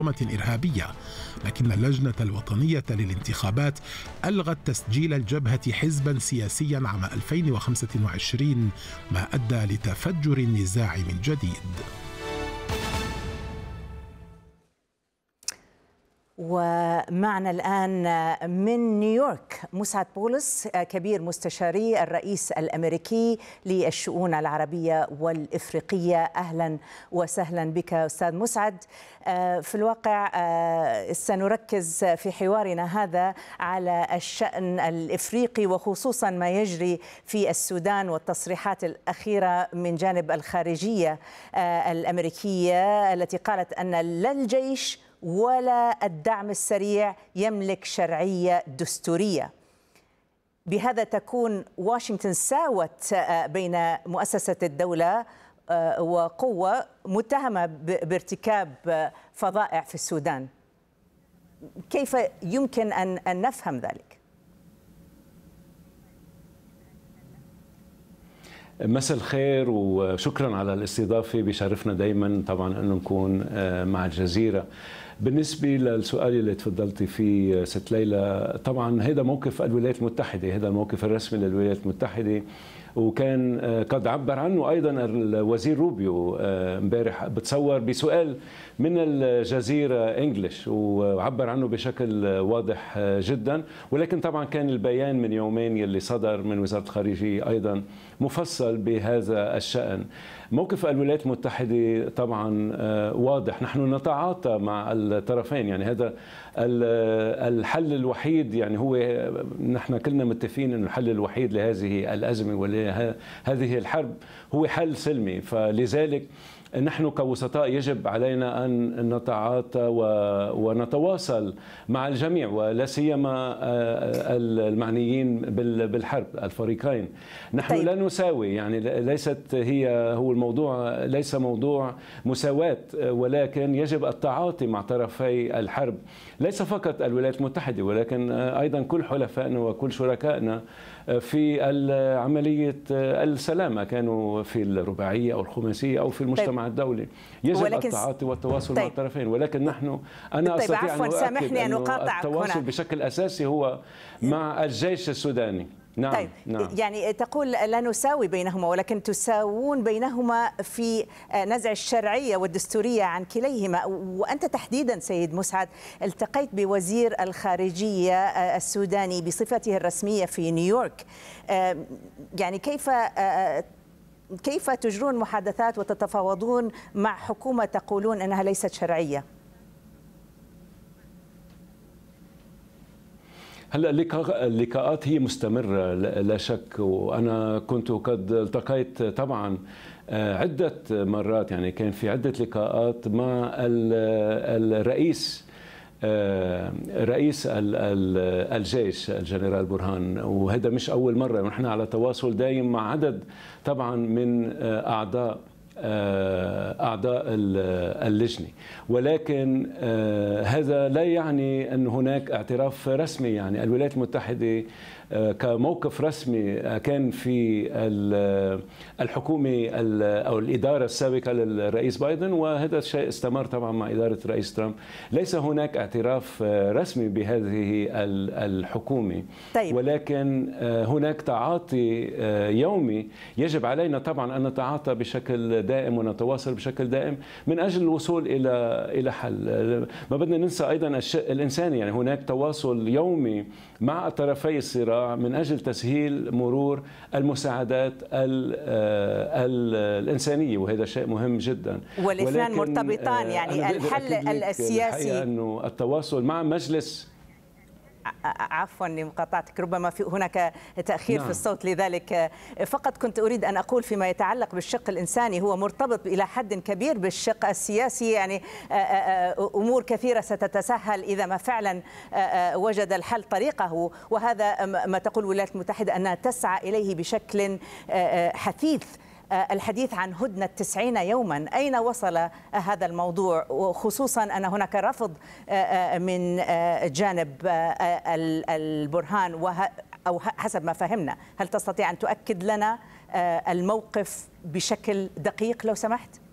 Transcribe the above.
إرهابية، لكن اللجنة الوطنية للانتخابات ألغت تسجيل الجبهة حزبا سياسيا عام 2025، ما أدى لتفجر النزاع من جديد. ومعنا الآن من نيويورك مسعد بولس، كبير مستشاري الرئيس الأمريكي للشؤون العربية والإفريقية. أهلا وسهلا بك أستاذ مسعد. في الواقع سنركز في حوارنا هذا على الشأن الإفريقي، وخصوصا ما يجري في السودان والتصريحات الأخيرة من جانب الخارجية الأمريكية التي قالت أن لا الجيش ولا الدعم السريع يملك شرعية دستورية. بهذا تكون واشنطن ساوت بين مؤسسة الدولة وقوة متهمة بارتكاب فظائع في السودان. كيف يمكن أن نفهم ذلك؟ مساء الخير وشكرا على الاستضافة. بيشرفنا دايما طبعا أن نكون مع الجزيرة. بالنسبة للسؤال اللي تفضلتي فيه ست ليلى، طبعا هذا موقف الولايات المتحدة، هذا الموقف الرسمي للولايات المتحدة، وكان قد عبر عنه أيضا الوزير روبيو امبارح بتصور بسؤال من الجزيرة انجلش، وعبر عنه بشكل واضح جدا. ولكن طبعا كان البيان من يومين يلي صدر من وزارة الخارجية أيضا مفصل بهذا الشأن. موقف الولايات المتحدة طبعا واضح، نحن نتعاطى مع الطرفين، يعني هذا الحل الوحيد، يعني هو نحن كلنا متفقين أن الحل الوحيد لهذه الأزمة ولهذه الحرب هو حل سلمي. فلذلك نحن كوسطاء يجب علينا أن نتعاطى ونتواصل مع الجميع، ولا سيما المعنيين بالحرب الفريقين. نحن لا نساوي، يعني ليست هو الموضوع ليس موضوع مساواة، ولكن يجب التعاطي مع طرفي الحرب، ليس فقط الولايات المتحدة ولكن أيضا كل حلفائنا وكل شركائنا في عملية السلام، كانوا في الرباعية أو الخماسية أو في المجتمع الدولي. يجب التعاطي والتواصل مع الطرفين، ولكن أنا أستطيع أن أؤكد أن التواصل هنا بشكل أساسي هو مع الجيش السوداني. نعم. طيب نعم. يعني تقول لا نساوي بينهما، ولكن تساوون بينهما في نزع الشرعية والدستورية عن كليهما. وأنت تحديدا سيد مسعد التقيت بوزير الخارجية السوداني بصفته الرسمية في نيويورك، يعني كيف تجرون محادثات وتتفاوضون مع حكومة تقولون أنها ليست شرعية؟ هلا اللقاءات هي مستمرة لا شك، وأنا كنت قد التقيت طبعا عدة مرات، يعني كان في عدة لقاءات مع رئيس الجيش الجنرال برهان، وهذا مش أول مرة، ونحن على تواصل دائم مع عدد طبعا من أعضاء اللجنة. ولكن هذا لا يعني أن هناك اعتراف رسمي، يعني الولايات المتحدة كموقف رسمي كان في الحكومة أو الإدارة السابقة للرئيس بايدن، وهذا الشيء استمر طبعا مع إدارة الرئيس ترامب. ليس هناك اعتراف رسمي بهذه الحكومة. طيب. ولكن هناك تعاطي يومي يجب علينا طبعا أن نتعاطى بشكل دائم ونتواصل بشكل دائم من أجل الوصول إلى حل. ما بدنا ننسى أيضا الشق الإنساني، يعني هناك تواصل يومي مع طرفي الصراع من أجل تسهيل مرور المساعدات الإنسانية، وهذا شيء مهم جدا. والاثنان مرتبطان، يعني الحل السياسي أنه التواصل مع مجلس. عفوا لمقاطعتك، ربما هناك تأخير في الصوت، لذلك فقط كنت أريد أن أقول فيما يتعلق بالشق الإنساني هو مرتبط إلى حد كبير بالشق السياسي. يعني أمور كثيرة ستتسهل إذا ما فعلا وجد الحل طريقه، وهذا ما تقول الولايات المتحدة أنها تسعى إليه بشكل حثيث. الحديث عن هدنة 90 يوما، أين وصل هذا الموضوع؟ وخصوصا أن هناك رفض من جانب البرهان، أو حسب ما فهمنا. هل تستطيع أن تؤكد لنا الموقف بشكل دقيق لو سمحت؟